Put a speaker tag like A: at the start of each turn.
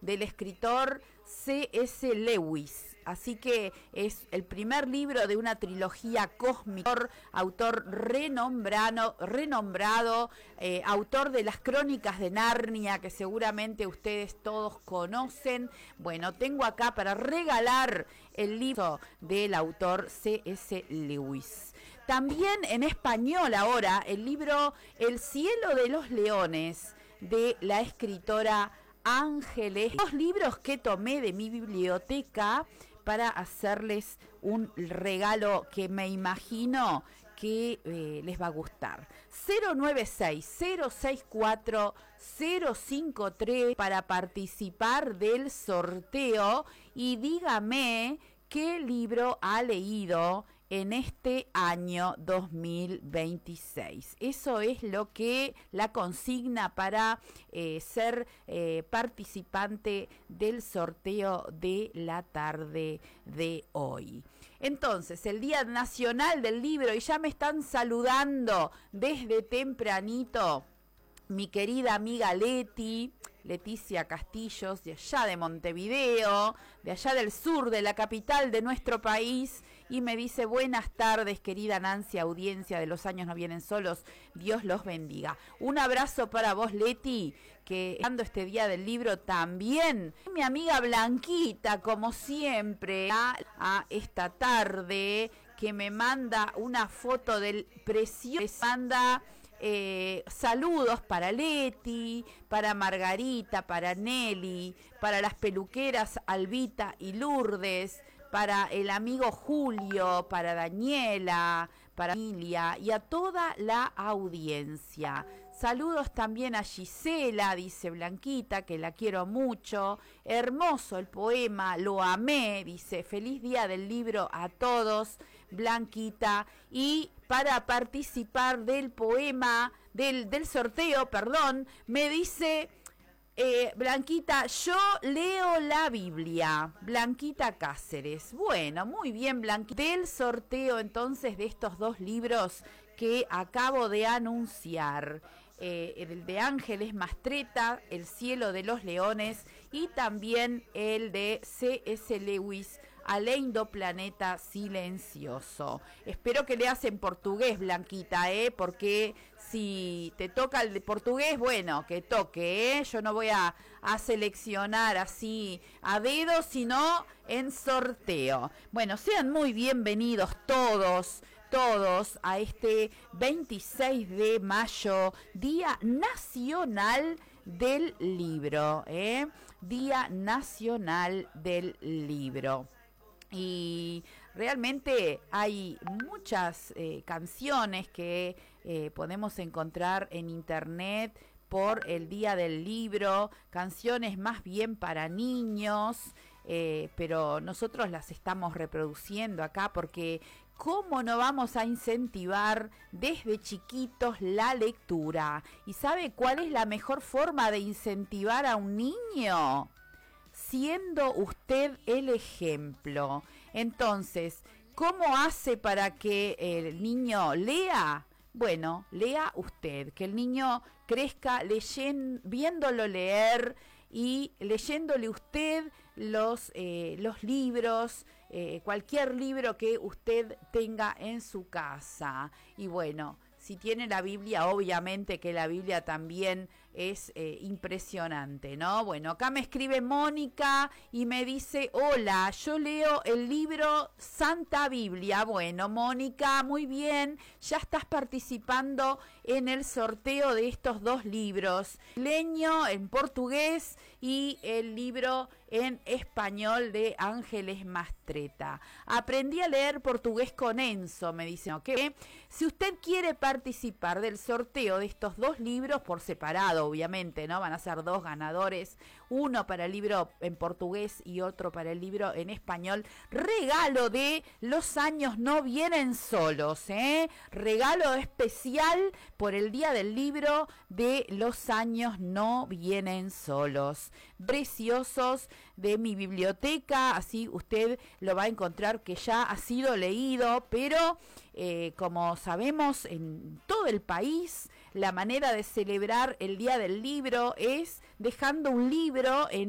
A: del escritor C.S. Lewis. Así que es el primer libro de una trilogía cósmica, autor renombrado, autor de las Crónicas de Narnia, que seguramente ustedes todos conocen. Bueno, tengo acá para regalar el libro del autor C.S. Lewis. También en español ahora el libro El cielo de los leones, de la escritora Ángeles. Dos libros que tomé de mi biblioteca para hacerles un regalo que me imagino que les va a gustar. 096-064-053 para participar del sorteo y dígame qué libro ha leído en este año 2026. Eso es lo que la consigna para ser participante del sorteo de la tarde de hoy. Entonces, el Día Nacional del Libro, y ya me están saludando desde tempranito mi querida amiga Leticia Castillos, de allá de Montevideo, de allá del sur de la capital de nuestro país, y me dice: buenas tardes, querida Nancy, audiencia de Los años no vienen solos, Dios los bendiga. Un abrazo para vos, Leti, que dando este Día del Libro también. Mi amiga Blanquita, como siempre, a esta tarde, que me manda una foto del precioso, manda saludos para Leti, para Margarita, para Nelly, para las peluqueras Albita y Lourdes, para el amigo Julio, para Daniela, para Emilia y a toda la audiencia. Saludos también a Gisela, dice Blanquita, que la quiero mucho. Hermoso el poema, lo amé, dice. Feliz Día del Libro a todos, Blanquita. Y para participar del poema, del sorteo, perdón, me dice Blanquita: yo leo la Biblia. Blanquita Cáceres. Bueno, muy bien, Blanquita. Del sorteo entonces de estos dos libros que acabo de anunciar. El de Ángeles Mastretta, El cielo de los leones, y también el de C.S. Lewis, Além do planeta silencioso. Espero que leas en portugués, Blanquita, porque si te toca el de portugués, bueno, que toque, yo no voy a seleccionar así a dedo, sino en sorteo. Bueno, sean muy bienvenidos todos a este 26 de mayo, Día Nacional del Libro, Día Nacional del Libro. Y realmente hay muchas canciones que podemos encontrar en internet por el Día del Libro, canciones más bien para niños, pero nosotros las estamos reproduciendo acá porque ¿cómo no vamos a incentivar desde chiquitos la lectura? ¿Y sabe cuál es la mejor forma de incentivar a un niño? Siendo usted el ejemplo. Entonces, ¿cómo hace para que el niño lea? Bueno, lea usted, que el niño crezca viéndolo leer y leyéndole usted los libros, cualquier libro que usted tenga en su casa. Y bueno, si tiene la Biblia, obviamente que la Biblia también es impresionante, ¿no? Bueno, acá me escribe Mónica y me dice: hola, yo leo el libro Santa Biblia. Bueno, Mónica, muy bien, ya estás participando en el sorteo de estos dos libros, leño en portugués y el libro en español de Ángeles Mastretta. Aprendí a leer portugués con Enzo, me dicen, ¿ok? Si usted quiere participar del sorteo de estos dos libros por separado, obviamente, ¿no? Van a ser dos ganadores, uno para el libro en portugués y otro para el libro en español. Regalo de Los años no vienen solos, regalo especial por el Día del Libro de Los años no vienen solos. Preciosos, de mi biblioteca, así usted lo va a encontrar que ya ha sido leído, pero como sabemos, en todo el país la manera de celebrar el Día del Libro es dejando un libro en